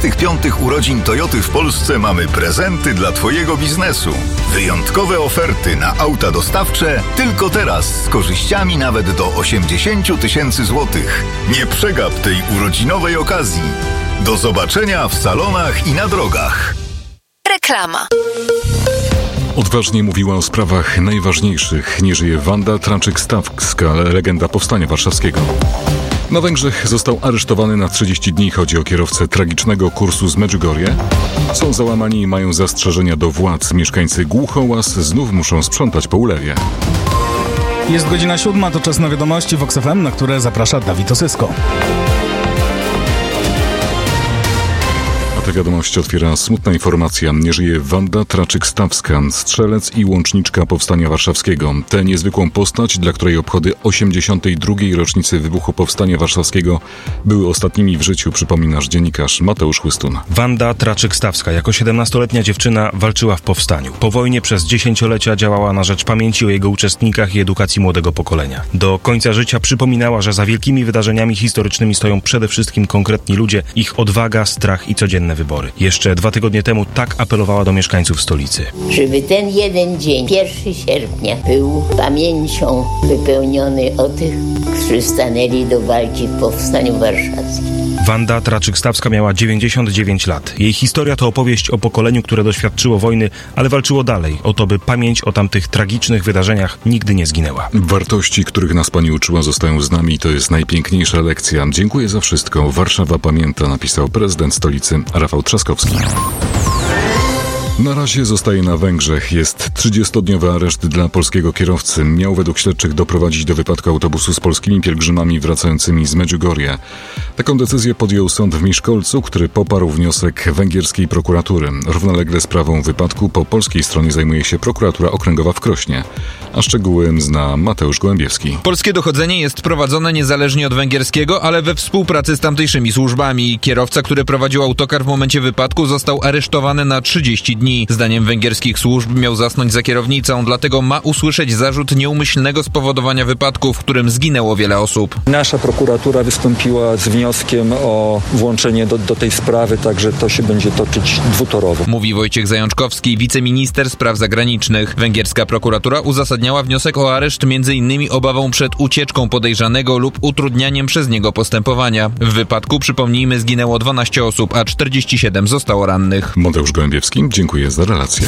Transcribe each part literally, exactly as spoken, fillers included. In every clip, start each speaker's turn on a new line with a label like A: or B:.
A: trzydziestych piątych urodzin Toyoty w Polsce mamy prezenty dla Twojego biznesu. Wyjątkowe oferty na auta dostawcze tylko teraz z korzyściami nawet do osiemdziesiąt tysięcy złotych. Nie przegap tej urodzinowej okazji. Do zobaczenia w salonach i na drogach.
B: Reklama.
C: Odważnie mówiła o sprawach najważniejszych. Nie żyje Wanda Traczyk-Stawska, legenda Powstania Warszawskiego. Na Węgrzech został aresztowany na trzydzieści dni. Chodzi o kierowcę tragicznego kursu z Medjugorje. Są załamani i mają zastrzeżenia do władz. Mieszkańcy Głuchołaz znów muszą sprzątać po ulewie.
D: Jest godzina siódma, to czas na wiadomości w O K S F M, na które zaprasza Dawid Osysko.
C: Tę wiadomość otwiera smutna informacja. Nie żyje Wanda Traczyk-Stawska, strzelec i łączniczka Powstania Warszawskiego. Tę niezwykłą postać, dla której obchody osiemdziesiątej drugiej rocznicy wybuchu Powstania Warszawskiego były ostatnimi w życiu, przypomina nasz dziennikarz Mateusz Chłystun.
E: Wanda Traczyk-Stawska jako siedemnastoletnia dziewczyna walczyła w powstaniu. Po wojnie przez dziesięciolecia działała na rzecz pamięci o jego uczestnikach i edukacji młodego pokolenia. Do końca życia przypominała, że za wielkimi wydarzeniami historycznymi stoją przede wszystkim konkretni ludzie, ich odwaga, strach i codzienne wybory. Jeszcze dwa tygodnie temu tak apelowała do mieszkańców stolicy.
F: Żeby ten jeden dzień, pierwszego sierpnia, był pamięcią wypełniony o tych, którzy stanęli do walki w Powstaniu Warszawskim.
E: Wanda Traczyk-Stawska miała dziewięćdziesiąt dziewięć lat. Jej historia to opowieść o pokoleniu, które doświadczyło wojny, ale walczyło dalej, o to, by pamięć o tamtych tragicznych wydarzeniach nigdy nie zginęła.
C: Wartości, których nas pani uczyła, zostają z nami. To jest najpiękniejsza lekcja. Dziękuję za wszystko. Warszawa pamięta, napisał prezydent stolicy Rafał Trzaskowski. Na razie zostaje na Węgrzech. Jest trzydziestodniowy areszt dla polskiego kierowcy. Miał według śledczych doprowadzić do wypadku autobusu z polskimi pielgrzymami wracającymi z Medjugorje. Taką decyzję podjął sąd w Miszkolcu, który poparł wniosek węgierskiej prokuratury. Równolegle sprawą wypadku po polskiej stronie zajmuje się prokuratura okręgowa w Krośnie. A szczegóły zna Mateusz Gołębiewski.
G: Polskie dochodzenie jest prowadzone niezależnie od węgierskiego, ale we współpracy z tamtejszymi służbami. Kierowca, który prowadził autokar w momencie wypadku, został aresztowany na trzydzieści dni. Zdaniem węgierskich służb miał zasnąć za kierownicą, dlatego ma usłyszeć zarzut nieumyślnego spowodowania wypadku, w którym zginęło wiele osób.
H: Nasza prokuratura wystąpiła z wnioskiem o włączenie do, do tej sprawy, także to się będzie toczyć dwutorowo.
G: Mówi Wojciech Zajączkowski, wiceminister spraw zagranicznych. Węgierska prokuratura uzasadniała wniosek o areszt m.in. obawą przed ucieczką podejrzanego lub utrudnianiem przez niego postępowania. W wypadku, przypomnijmy, zginęło dwanaście osób, a czterdzieści siedem zostało rannych.
C: Mateusz Gołębiewski, dziękuję za relację.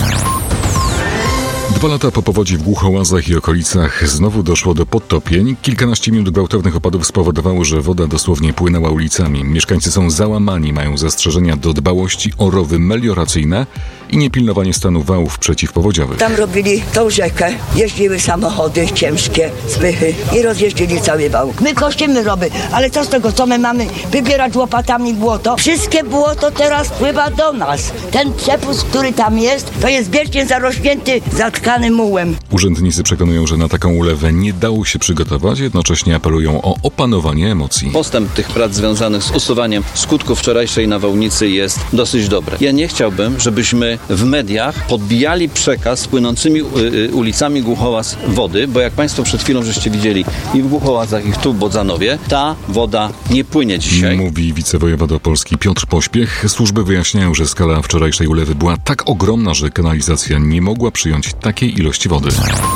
C: Dwa lata po powodzi w Głuchołazach i okolicach znowu doszło do podtopień. Kilkanaście minut gwałtownych opadów spowodowało, że woda dosłownie płynęła ulicami. Mieszkańcy są załamani, mają zastrzeżenia do dbałości o rowy melioracyjne i niepilnowanie stanu wałów przeciwpowodziowych.
I: Tam robili tą rzekę, jeździły samochody ciężkie, spychy i rozjeździli cały wał. My kościmy rowy, ale co z tego, co my mamy wybierać łopatami błoto? Wszystkie błoto teraz pływa do nas. Ten przepust, który tam jest, to jest wiecznie zarośnięty, zatkany mułem.
C: Urzędnicy przekonują, że na taką ulewę nie dało się przygotować, jednocześnie apelują o opanowanie emocji.
J: Postęp tych prac związanych z usuwaniem skutków wczorajszej nawałnicy jest dosyć dobry. Ja nie chciałbym, żebyśmy w mediach podbijali przekaz płynącymi ulicami Głuchołaz wody, bo jak Państwo przed chwilą żeście widzieli i w Głuchołazach, i tu w Bodzanowie, ta woda nie płynie dzisiaj.
C: Mówi wicewojewoda Polski Piotr Pośpiech. Służby wyjaśniają, że skala wczorajszej ulewy była tak ogromna, że kanalizacja nie mogła przyjąć takiej ilości wody.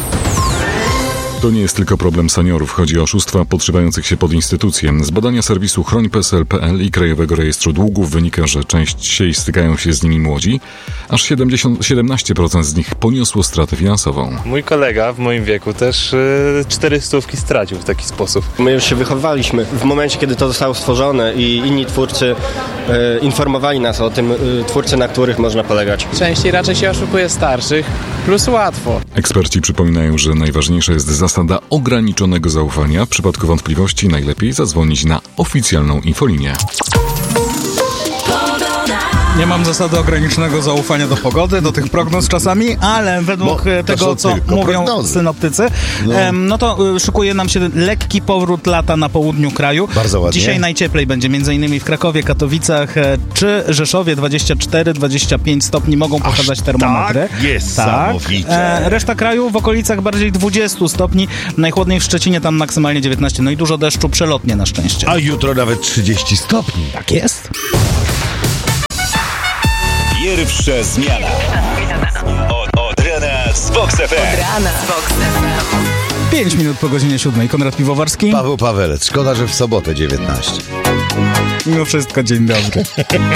C: To nie jest tylko problem seniorów. Chodzi o oszustwa podszywających się pod instytucje. Z badania serwisu chroń P E S L kropka P L i Krajowego Rejestru Długów wynika, że częściej stykają się z nimi młodzi. Aż siedemdziesiąt, siedemnaście procent z nich poniosło stratę finansową.
K: Mój kolega w moim wieku też yy, cztery stówki stracił w taki sposób.
L: My już się wychowywaliśmy. W momencie, kiedy to zostało stworzone i inni twórcy yy, informowali nas o tym, yy, twórcy, na których można polegać.
K: Częściej raczej się oszukuje starszych, plus łatwo.
C: Eksperci przypominają, że najważniejsza jest zasada ograniczonego zaufania. W przypadku wątpliwości najlepiej zadzwonić na oficjalną infolinię.
D: Nie mam zasady ograniczonego zaufania do pogody, do tych prognoz czasami, ale według Bo tego, co mówią prognozy. synoptycy, no. Em, no to y, szykuje nam się lekki powrót lata na południu kraju.
M: Bardzo ładnie.
D: Dzisiaj najcieplej będzie m.in. w Krakowie, Katowicach e, czy Rzeszowie. dwadzieścia cztery dwadzieścia pięć stopni mogą pokazać termometry.
M: Tak? Jest
D: tak.
M: niesamowicie.
D: E, reszta kraju w okolicach bardziej dwadzieścia stopni. Najchłodniej w Szczecinie, tam maksymalnie dziewiętnaście. No i dużo deszczu przelotnie na szczęście.
M: A jutro nawet trzydzieści stopni.
D: Tak jest.
B: Pierwsza zmiana. Od, od rana z Vox F M.
M: Od rana z Vox F M.
D: Pięć minut po godzinie siódmej. Konrad Piwowarski.
N: Paweł Pawelec. Szkoda, że w sobotę dziewiętnaście.
D: Mimo wszystko dzień dobry.